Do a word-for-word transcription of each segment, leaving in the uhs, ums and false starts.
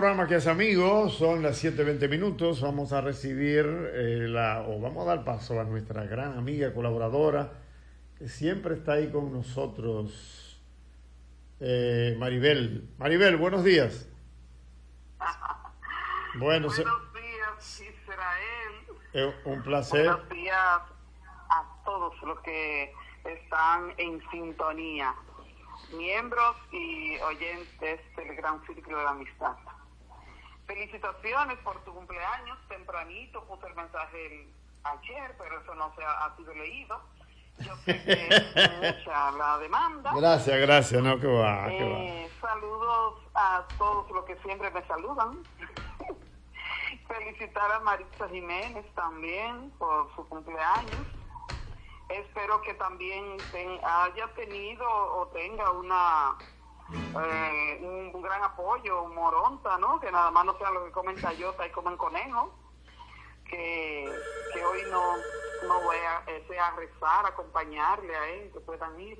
programa que es amigos, son las siete veinte minutos, vamos a recibir eh, la, o vamos a dar paso a nuestra gran amiga colaboradora, que siempre está ahí con nosotros, eh, Maribel. Maribel, buenos días. Bueno, buenos días, Israel. Eh, un placer. Buenos días a todos los que están en sintonía, miembros y oyentes del Gran Círculo de la Amistad. Felicitaciones por tu cumpleaños. Tempranito puse el mensaje el, ayer, pero eso no se ha, ha sido leído. Yo sé que es mucha la demanda. Gracias, gracias, no, que va, eh, que va. Saludos a todos los que siempre me saludan. Felicitar a Maritza Jiménez también por su cumpleaños. Espero que también ten, haya tenido o tenga una eh, un, un gran apoyo, un moronta, ¿no? Que nada más no sean los que comen tayota y comen conejo. Que, que hoy no, no voy a, eh, sea a rezar, acompañarle a él, que puedan ir.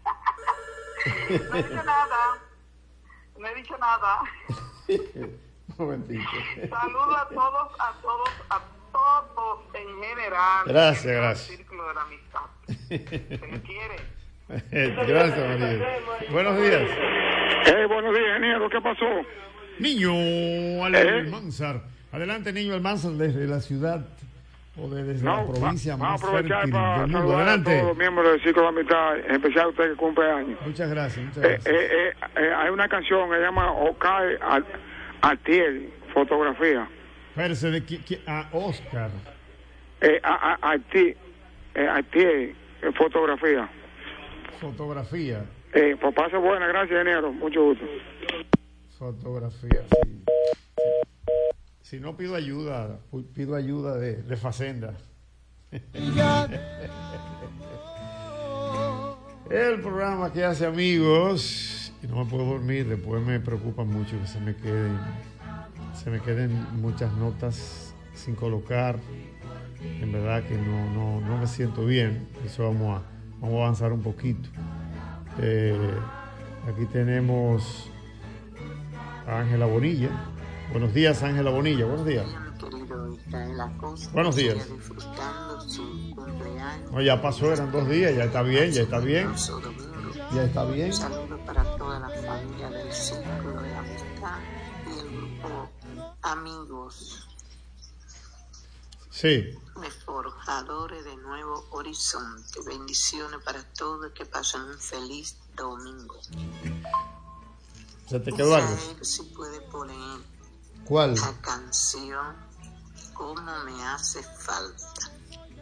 No he dicho nada. No he dicho nada. Un momentito. Saludos a todos, a todos, a todos en general. Gracias, en el gracias. Círculo de la Amistad. Se les quiere. Gracias, Maribel. Buenos días. Eh, buenos días, ingeniero. ¿Qué pasó? Niño Almanzar. Adelante, niño Almanzar, desde la ciudad o de, desde no, la provincia va, más vamos a aprovechar fértil para del mundo. saludar Adelante. a todos los miembros del Círculo de la Amistad, en especial usted que cumple años. Muchas gracias, muchas Eh, gracias. eh, eh, eh, hay una canción que se llama Ocae Artiel, fotografía. Espérese, de qui- qui- a Oscar. Eh, a, a, Arti- eh, Artiel, eh, fotografía. Fotografía. Eh, pues pase buena, gracias, ingeniero. Mucho gusto. Fotografía, sí. Si no pido ayuda, pido ayuda de, de Facenda. El programa que hace amigos, y no me puedo dormir, después me preocupa mucho que se me queden, se me queden muchas notas sin colocar. En verdad que no, no, no me siento bien. Eso vamos a, vamos a avanzar un poquito. Eh, aquí tenemos a Ángela Bonilla. Buenos días, Ángela Bonilla. Buenos días. Buenos días. No, ya pasó, eran dos días, ya está bien, ya está bien. Ya está bien. Saludos para toda la familia del Círculo de Amistad y el grupo Amigos. Sí. De Forjadores de Nuevo Horizonte. Bendiciones para todos, que pasen un feliz domingo. ¿Se te quedó algo? Si puede poner ¿Cuál? la canción Cómo me hace falta.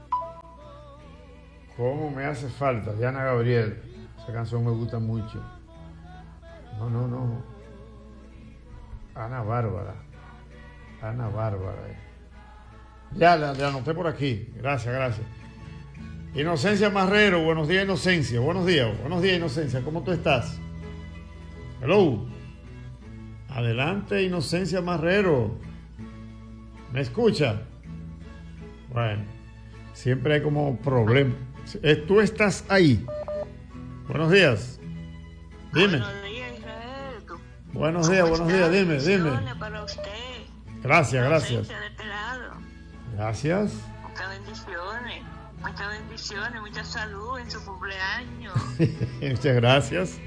¿Cómo me hace falta? Diana Gabriel. Esa canción me gusta mucho. No, no, no. Ana Bárbara. Ana Bárbara. Ya la, la anoté por aquí. Gracias, gracias. Inocencia Marrero. Buenos días, Inocencia. Buenos días. Buenos días, Inocencia. ¿Cómo tú estás? Hello. Adelante, Inocencia Marrero. ¿Me escucha? Bueno, siempre hay como problemas. Tú estás ahí. Buenos días. Dime. Buenos días, Israel. Buenos días, buenos días. Dime, dime. Para usted. Gracias, gracias. De este lado. Gracias. Muchas bendiciones. Muchas bendiciones, mucha salud en su cumpleaños. Muchas gracias.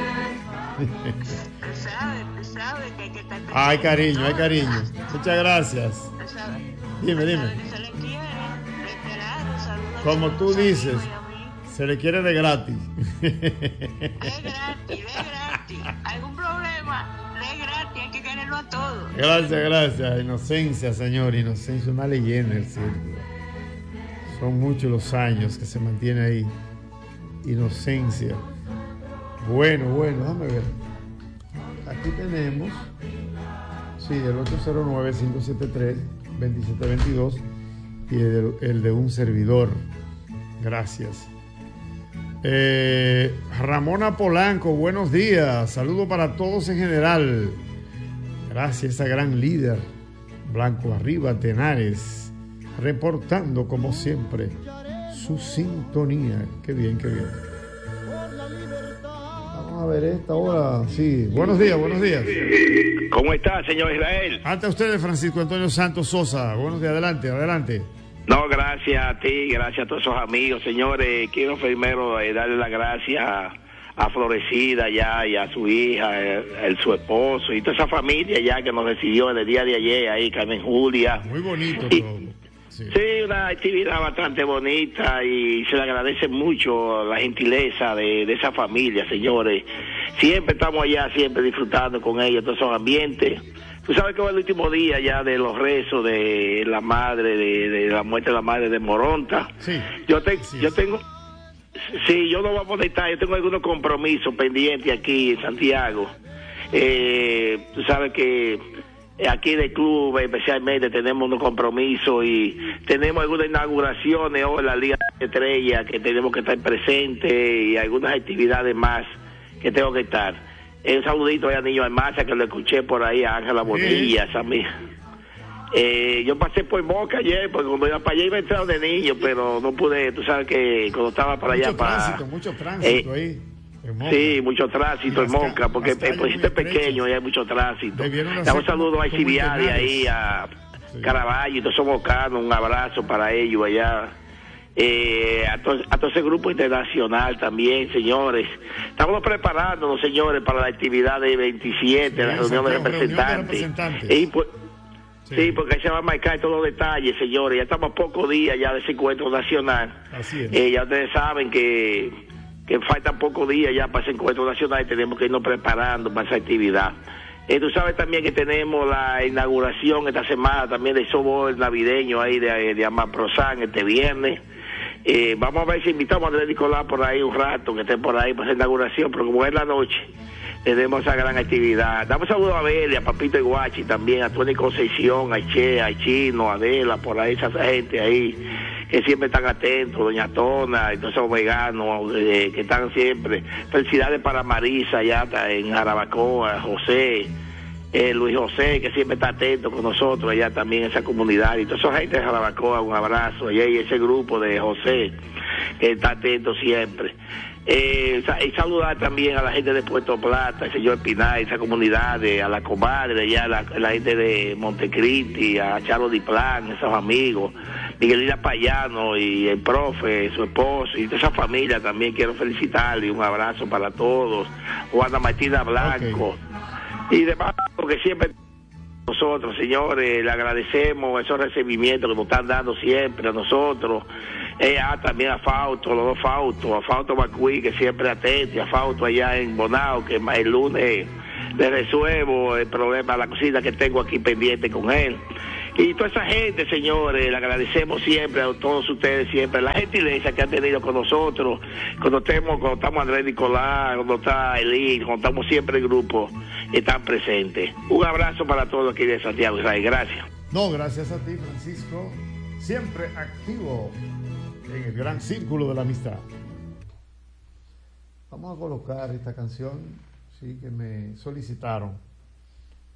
Usted sabe, usted sabe que hay que estar... Ay, cariño, ay, cariño. Muchas gracias. Usted sabe. Dime, dime. Que se le quiere, de este lado, saludos Como a tú sus dices, amigos y amigos. se le quiere de gratis. De gratis, de gratis. ¿Algún problema? De gratis, hay que quererlo a todos. Gracias, gracias. Inocencia, señor. Inocencia, una leyenda del círculo. Son muchos los años que se mantiene ahí. Inocencia. Bueno, bueno, déjame ver. Aquí tenemos, sí, el ocho cero nueve, cinco siete tres, dos siete dos dos y el, el de un servidor. Gracias. Eh, Ramona Polanco, buenos días. Saludo para todos en general. Gracias, esa gran líder. Blanco Arriba, Tenares, reportando como siempre su sintonía. Qué bien, qué bien. Vamos a a ver esta hora. Sí, buenos días, buenos días. ¿Cómo está, señor Israel? Ante ustedes, Francisco Antonio Santos Sosa. Buenos días, adelante, adelante. No, gracias a ti, gracias a todos esos amigos, señores. Quiero primero eh, darle las gracias a, a Florecida ya y a su hija, el, el- su esposo y toda esa familia ya que nos recibió el día de ayer ahí, Carmen Julia. Muy bonito Y- todo. Sí. Sí, una actividad bastante bonita y se le agradece mucho la gentileza de, de esa familia, señores. Siempre estamos allá, siempre disfrutando con ellos, todos esos ambientes. Tú sabes que fue el último día ya de los rezos de la madre, de, de la muerte de la madre de Moronta. Sí. Yo, te, Así yo es. tengo... Sí, yo no voy a poner detalles, yo tengo algunos compromisos pendientes aquí en Santiago. Eh, tú sabes que aquí del club especialmente tenemos unos compromisos y tenemos algunas inauguraciones hoy en la Liga de Estrellas que tenemos que estar presentes y algunas actividades más que tengo que estar. Un saludito a Niño Almaza que lo escuché por ahí, a Ángela Bonilla, esa mía. Eh, yo pasé por Moca ayer, porque cuando iba para allá iba a entrar de niño, pero no pude, tú sabes que cuando estaba para allá Mucho para... tránsito, mucho tránsito Eh, ahí. en Moca. Sí, mucho tránsito Y en las Moca, ca- porque las el calles pueblito muy es pequeño estrechas. y hay mucho tránsito. Debieron hacer Damos un saludo como- a como Isibiadi Tenares. ahí, a Sí. Caraballo y todos esos bocanos, un abrazo para ellos allá. Eh, a, to- a todo ese grupo internacional también, señores. Estamos preparándonos, señores, para la actividad de veintisiete, la Sí, reunión de Santiago, reunión de representantes. representantes. Y, pues, Sí. sí, porque ahí se van a marcar todos los detalles, señores. Ya estamos a pocos días ya de ese encuentro nacional. Así es. Eh, ya ustedes saben que, que faltan pocos días ya para ese encuentro nacional y tenemos que irnos preparando para esa actividad. Eh, tú sabes también que tenemos la inauguración esta semana también de softball navideño ahí de, de Amaprosan este viernes. Eh, vamos a ver si invitamos a Andrés Nicolás por ahí un rato, que esté por ahí para esa inauguración, pero como es la noche, tenemos esa gran actividad. Damos saludos a Beli, a Papito Iguachi también, a Tony Concepción, a Che, a Chino, a Adela, por ahí, esa gente ahí, que siempre están atentos, Doña Tona, y todos esos veganos, eh, que están siempre. Felicidades para Marisa, allá está en Jarabacoa, José, eh, Luis José, que siempre está atento con nosotros allá también en esa comunidad, y toda esa gente de Jarabacoa, un abrazo, allá y ese grupo de José, que está atento siempre. Eh, sa- y saludar también a la gente de Puerto Plata, el señor Pinar, esa comunidad, de, a la comadre, allá la, la gente de Montecristi, a Charo Diplán, esos amigos, Miguelina Payano y el profe, su esposo, y toda esa familia también quiero felicitarle, un abrazo para todos, Juana Martina Blanco, y demás, porque siempre nosotros, señores, le agradecemos esos recibimientos que nos están dando siempre a nosotros. Eh, ah, también a Fausto, los dos Fausto, a Fausto Macuí, que siempre atente, a Fausto allá en Bonao, que el lunes le resuelvo el problema, la cosita que tengo aquí pendiente con él. Y toda esa gente, señores, le agradecemos siempre a todos ustedes, siempre, la gentileza que han tenido con nosotros, cuando estemos, cuando estamos Andrés Nicolás, cuando está Elí, cuando estamos siempre el grupo, están presentes. Un abrazo para todos aquí de Santiago, Israel, gracias. No, gracias a ti, Francisco. Siempre activo en el gran círculo de la amistad. Vamos a colocar esta canción, sí, que me solicitaron.